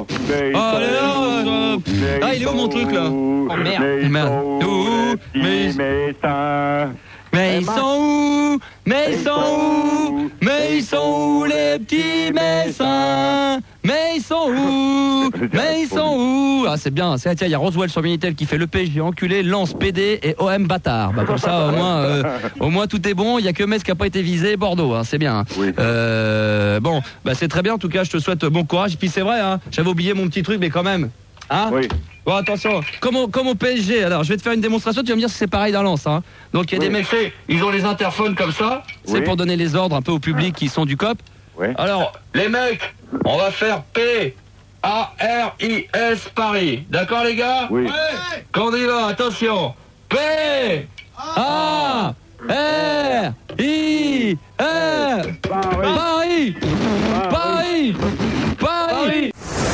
Allez, ah, il est où mon truc là? Oh merde. Merde. Mais ils sont où? Mais ils sont où? Mais ils sont où les petits messins? Mais ils sont où? Mais ils sont où? Ah c'est bien, tiens, il y a Roswell sur Minitel qui fait le PSG enculé, Lance PD et OM bâtard. Bah comme ça au moins tout est bon, il y a que Metz qui a pas été visé, Bordeaux, hein, c'est bien. Oui. Bon, bah c'est très bien, en tout cas je te souhaite bon courage. Et puis c'est vrai, hein, j'avais oublié mon petit truc mais quand même. Hein? Oui. Bon attention, comme au PSG, alors je vais te faire une démonstration, tu vas me dire si c'est pareil dans Lens. Hein. Donc il y a des mecs, ils ont les interphones comme ça, c'est pour donner les ordres un peu au public qui sont du COP. Oui. Alors, les mecs, on va faire P-A-R-I-S Paris. D'accord les gars? Oui. Quand on y va, attention. P-A-R-I-S Paris. Paris. Paris.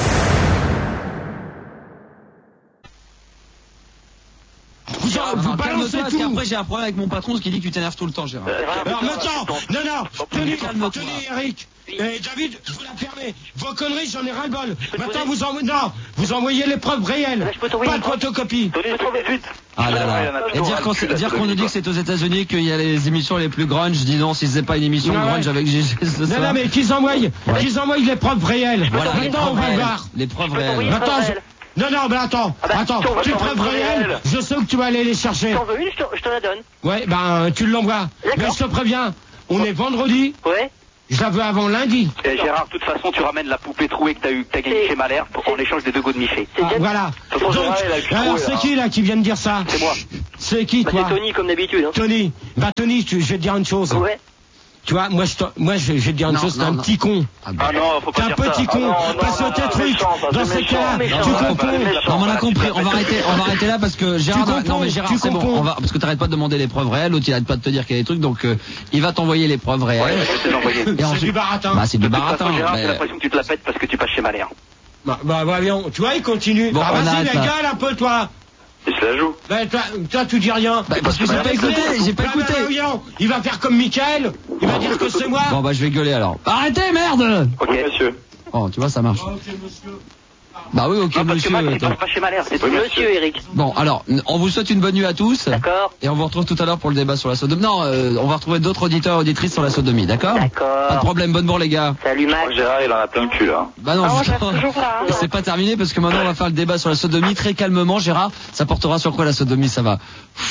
Vous balancez tout. Après j'ai un problème avec mon patron qui dit que tu t'énerves tout le temps, Gérard. Alors maintenant, non, tenez Eric, David, je vous la permets. Vos conneries, j'en ai ras-le-bol. Maintenant vous envoyez les preuves réelles, pas de photocopie. Ah là là. Et dire qu'on nous dit que c'est aux États-Unis qu'il y a les émissions les plus grunge, dis donc si c'est pas une émission grunge avec GG ce soir. Non mais qu'ils envoient les preuves réelles. Voilà, maintenant on va voir. Les preuves réelles. Attends, non, mais attends, tu preuves réelles, je sais que tu vas aller les chercher. T'en veux une, je te la donne. Ouais, tu l'envoies. Mais je te préviens, on est vendredi. Ouais. Je la veux avant lundi. Et Gérard, de toute façon, tu ramènes la poupée trouée que t'as gagné chez Malher en échange des 2 go de Miché. Voilà. Donc, alors c'est qui là qui vient de dire ça? C'est moi. C'est qui toi? C'est Tony comme d'habitude. Hein. Tony, je vais te dire une chose. Ouais. Tu vois, moi je vais te dire une chose, t'es un petit con. Ah non, faut pas dire ça. T'es un petit con, parce que tes trucs, dans ces cas-là, tu comprends. Non, on a compris, on va arrêter là parce que Gérard, c'est bon, parce que t'arrêtes pas de demander les preuves réelles, l'autre il arrête pas de te dire qu'il y a des trucs, donc il va t'envoyer les preuves réelles. Ouais, je vais te l'envoyer. C'est du baratin. Bah c'est du baratin. Gérard, j'ai l'impression que tu te la pètes parce que tu passes chez Malher. Bah, voyons, tu vois, il continue. Bon, vas-y, régale un peu, toi. Il se la joue. Toi, tu dis rien. Parce que j'ai pas écouté. Il va faire comme Mickaël. Il va dire que c'est moi. Bon, bah, je vais gueuler alors. Arrêtez, merde! Ok, monsieur. Oh, tu vois, ça marche. Ok, monsieur. Bah oui, ok, non, parce monsieur. Que Max, il passe pas chez Malher, c'est monsieur, Eric. Bon, alors, on vous souhaite une bonne nuit à tous. D'accord. Et on vous retrouve tout à l'heure pour le débat sur la sodomie. Non, on va retrouver d'autres auditeurs et auditrices sur la sodomie, d'accord? D'accord. Pas de problème, bonne bourre, les gars. Salut, Max. Gérard, il en a plein le cul, là. Bah non, c'est pas terminé parce que maintenant on va faire le débat sur la sodomie très calmement. Gérard, ça portera sur quoi la sodomie? Ça va.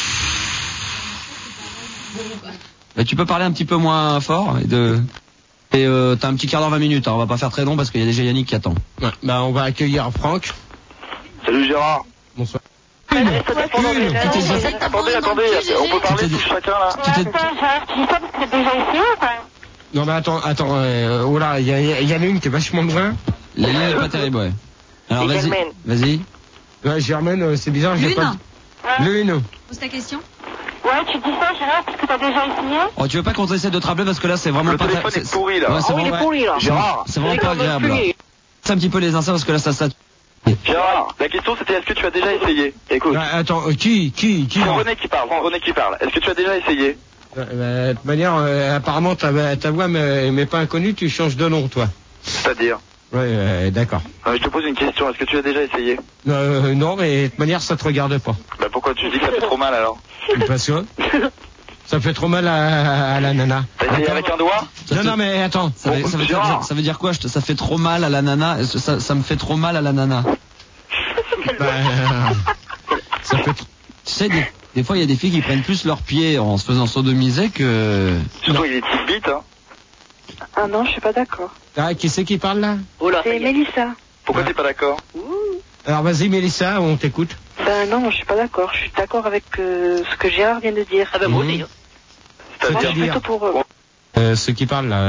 Mais tu peux parler un petit peu moins fort et t'as un petit quart d'heure, 20 minutes, hein. On va pas faire très long parce qu'il y a déjà Yannick qui attend. Ouais, bah on va accueillir Franck. Salut Gérard. Bonsoir. Attendez, on peut parler tous chacun là. Non mais attends, oh là, il y en a une qui est vachement loin. La ligne est pas terrible, ouais. Alors vas-y. Ouais, Germaine, c'est bizarre, j'ai pas... Lune. Pose ta question. Ouais, tu dis ça, Gérard, parce que t'as déjà essayé? Oh, tu veux pas qu'on essaie de te rappeler parce que là c'est vraiment pas... Le téléphone est pourri là. Ouais, il est pourri là. Gérard. C'est vraiment pas agréable là. C'est un petit peu les inserts parce que là ça... Gérard, la question c'était est-ce que tu as déjà essayé? Écoute. Attends, qui René qui parle. Est-ce que tu as déjà essayé? De toute manière, apparemment ta voix m'est pas inconnue, tu changes de nom toi. C'est-à-dire? Ouais, d'accord. Je te pose une question, est-ce que tu as déjà essayé? Non, mais de toute manière ça te regarde pas. Bah pourquoi tu dis que ça fait trop mal alors? Parce que ça fait trop mal à la nana. T'as essayé avec un doigt? Non, mais attends. Ça veut dire quoi? Ça fait trop mal à la nana? Ça me fait trop mal à la nana. Ça fait... Tu sais, des fois il y a des filles qui prennent plus leurs pieds en se faisant sodomiser que... Surtout il y a des petites bites, hein. Ah non, je suis pas d'accord. Ah, qui c'est qui parle là? C'est Mélissa. Pourquoi t'es pas d'accord? Alors vas-y Mélissa, on t'écoute. Ben non, je suis pas d'accord. Je suis d'accord avec ce que Gérard vient de dire. Ah ben moi aussi. C'est-à-dire plutôt pour... ceux qui parlent là.